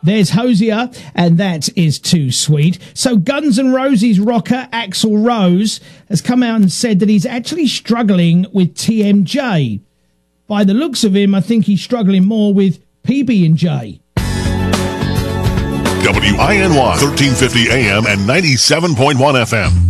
There's Hosier, and that is too sweet. So Guns N' Roses rocker Axl Rose has come out and said that he's actually struggling with TMJ. By the looks of him, I think he's struggling more with PB&J. WINY 1350 AM and 97.1 FM.